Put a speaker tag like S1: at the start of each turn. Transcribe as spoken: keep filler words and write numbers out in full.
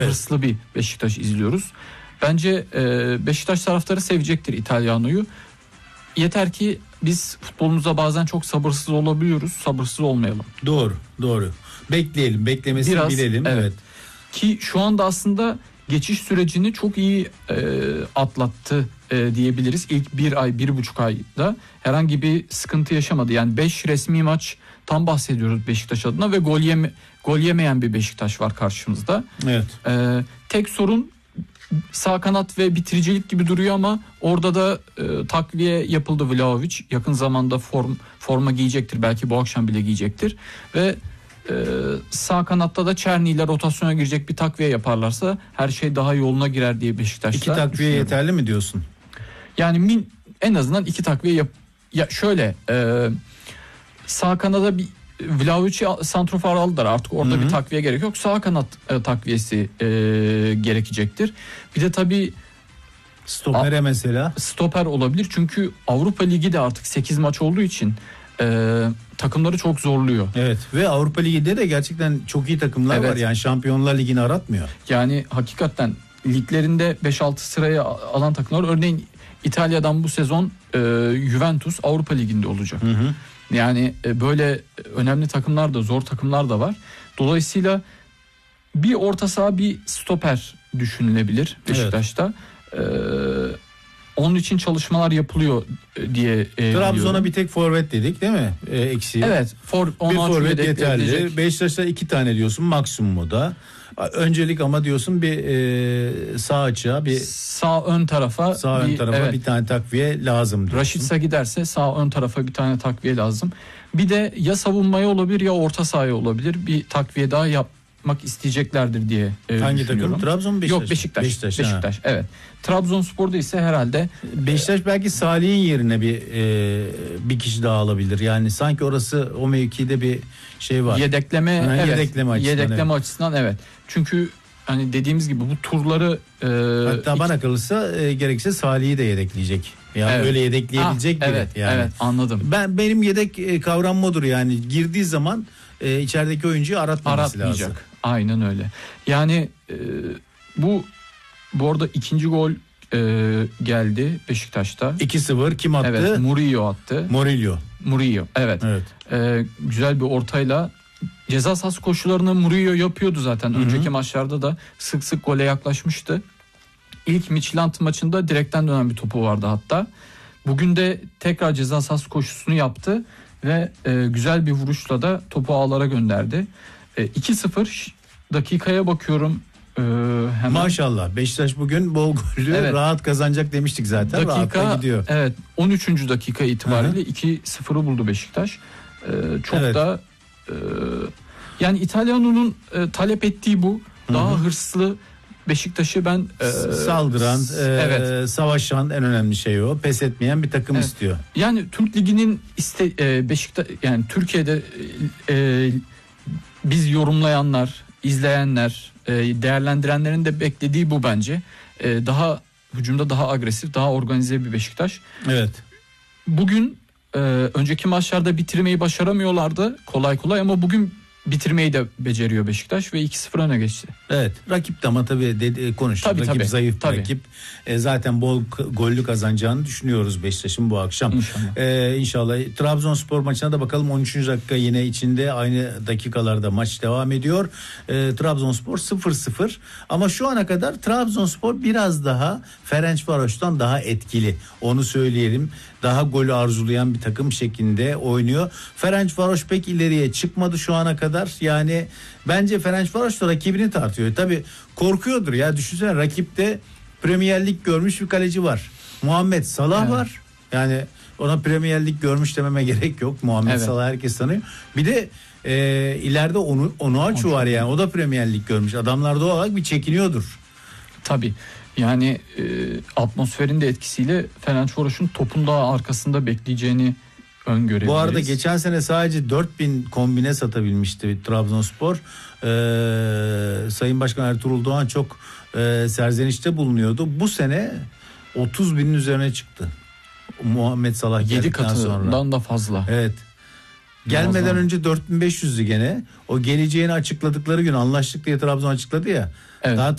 S1: hırslı bir Beşiktaş izliyoruz. Bence e, Beşiktaş taraftarı sevecektir İtalyana'yı. Yeter ki biz futbolumuzda bazen çok sabırsız olabiliyoruz. Sabırsız olmayalım.
S2: Doğru, doğru. Bekleyelim, beklemesini
S1: Biraz,
S2: bilelim.
S1: Evet.
S2: evet.
S1: Ki şu anda aslında geçiş sürecini çok iyi e, atlattı e, diyebiliriz. İlk bir ay, bir buçuk ayda herhangi bir sıkıntı yaşamadı. Yani beş resmi maç tam bahsediyoruz Beşiktaş adına ve gol yeme, gol yemeyen bir Beşiktaş var karşımızda.
S2: Evet.
S1: E, tek sorun sağ kanat ve bitiricilik gibi duruyor ama orada da e, takviye yapıldı. Vlahovic yakın zamanda form forma giyecektir. Belki bu akşam bile giyecektir. Ve e, sağ kanatta da Çerni ile rotasyona girecek bir takviye yaparlarsa her şey daha yoluna girer diye Beşiktaş'ta
S2: İki takviye yeterli mi diyorsun?
S1: Yani min, en azından iki takviye yap. Ya şöyle e, sağ kanada bir Vlahovic'i santrofor aldılar, artık orada Hı-hı. bir takviye gerek yok. Sağ kanat e, takviyesi e, gerekecektir. Bir de tabii
S2: stopere a, mesela.
S1: Stoper olabilir çünkü Avrupa Ligi de artık sekiz maç olduğu için e, takımları çok zorluyor.
S2: Evet ve Avrupa Ligi'de de gerçekten çok iyi takımlar evet. var. Yani Şampiyonlar Ligi'ni aratmıyor.
S1: Yani hakikaten liglerinde beş altı sıraya alan takımlar, örneğin İtalya'dan bu sezon e, Juventus Avrupa Ligi'nde olacak. Hı hı. Yani böyle önemli takımlar da, zor takımlar da var. Dolayısıyla bir orta saha, bir stoper düşünülebilir Beşiktaş'ta. Evet. Ee, onun için çalışmalar yapılıyor diye e,
S2: Trabzon'a
S1: biliyorum.
S2: Bir tek forvet dedik değil mi? E, eksiği.
S1: Evet. For,
S2: bir forvet yeterli. Beşiktaş'ta iki tane diyorsun maksimum o da. Öncelik ama diyorsun bir e, sağ açığa, bir
S1: sağ ön tarafa
S2: sağ
S1: bir,
S2: ön tarafa evet. bir tane takviye lazım diyorsun.
S1: Raşitsa giderse sağ ön tarafa bir tane takviye lazım. Bir de ya savunmaya olabilir ya orta sahaya olabilir. Bir takviye daha yapmak isteyeceklerdir diye e,
S2: Hangi
S1: düşünüyorum.
S2: takım? Trabzon mu Beşiktaş?
S1: Yok Beşiktaş.
S2: Beşiktaş.
S1: Beşiktaş evet. Trabzonspor'da ise herhalde
S2: Beşiktaş belki Salih'in yerine bir e, bir kişi daha alabilir. Yani sanki orası o mevkide bir şey var.
S1: Yedekleme
S2: yani
S1: evet.
S2: Yedekleme açısından.
S1: Yedekleme
S2: evet.
S1: açısından evet. Çünkü hani dediğimiz gibi bu turları
S2: e, hatta bana iki... kalırsa e, gerekirse Salih'i de yedekleyecek. Yani evet. öyle yedekleyebilecek
S1: ah,
S2: biri.
S1: Evet,
S2: yani.
S1: evet anladım.
S2: Ben benim yedek e, kavram odur yani girdiği zaman e, içerideki oyuncuyu aratmaması
S1: Aratmayacak.
S2: lazım.
S1: Aynen öyle. Yani e, bu bu arada ikinci gol e, geldi Beşiktaş'ta.
S2: iki sıfır kim attı?
S1: Evet, Murillo attı.
S2: Murillo.
S1: Murillo evet.
S2: evet.
S1: E, güzel bir ortayla ceza sahası koşularını Murillo yapıyordu zaten. Hı-hı. Önceki maçlarda da sık sık gole yaklaşmıştı. İlk Midtjylland maçında direkten dönen bir topu vardı hatta. Bugün de tekrar ceza sahası koşusunu yaptı ve e, güzel bir vuruşla da topu ağlara gönderdi. E, iki sıfır dakikaya bakıyorum. E, hemen.
S2: Maşallah Beşiktaş bugün bol gollü evet. rahat kazanacak demiştik zaten.
S1: Dakika,
S2: gidiyor.
S1: Evet on üçüncü dakika itibariyle iki sıfırı buldu Beşiktaş. E, çok evet. da e, yani İtalyano'nun e, talep ettiği bu. Daha Hı-hı. hırslı Beşiktaş'ı ben e,
S2: saldıran, e, evet. savaşan en önemli şey o. Pes etmeyen bir takım evet. istiyor.
S1: Yani Türk Ligi'nin iste e, Beşiktaş yani Türkiye'de e, biz yorumlayanlar, izleyenler, e, değerlendirenlerin de beklediği bu bence. E, daha hücumda daha agresif, daha organize bir Beşiktaş.
S2: Evet.
S1: Bugün e, önceki maçlarda bitirmeyi başaramıyorlardı kolay kolay ama bugün bitirmeyi de beceriyor Beşiktaş ve iki sıfır öne geçti.
S2: Evet. Rakip de ama tabii dedi, konuştuk.
S1: Tabii,
S2: rakip
S1: tabii,
S2: zayıf
S1: tabii.
S2: rakip. E, zaten bol gollü kazanacağını düşünüyoruz Beşiktaş'ın bu akşam.
S1: İnşallah.
S2: E, inşallah. Trabzonspor maçına da bakalım. on üçüncü dakika yine içinde aynı dakikalarda maç devam ediyor. E, Trabzonspor sıfır sıfır ama şu ana kadar Trabzonspor biraz daha Ferencvaros'tan daha etkili. Onu söyleyelim. Daha golü arzulayan bir takım şeklinde oynuyor. Ferencvaros pek ileriye çıkmadı şu ana kadar. Yani bence Ferencvaros da rakibini tartıyor. Tabii korkuyordur ya. Düşünsene rakipte Premier Lig görmüş bir kaleci var. Muhammed Salah evet. var. Yani ona Premier Lig görmüş dememe gerek yok. Muhammed evet. Salah herkes tanıyor. Bir de e, ileride onu Onuachu var yani. O da Premier Lig görmüş. Adamlar doğal olarak bir çekiniyordur.
S1: Tabii. Yani e, atmosferin de etkisiyle Ferencvaros'un topun daha arkasında bekleyeceğini öngörebiliriz.
S2: Bu arada geçen sene sadece dört bin kombine satabilmişti Trabzonspor. Ee, Sayın Başkan Ertuğrul Doğan çok e, serzenişte bulunuyordu. Bu sene otuz binin üzerine çıktı. Muhammed Salah
S1: yedi katından
S2: sonra.
S1: da fazla.
S2: Evet. Gelmeden
S1: Muazzam.
S2: önce dört bin beş yüzdü gene. O geleceğini açıkladıkları gün anlaştık diye Trabzon açıkladı ya.
S1: Evet.
S2: Daha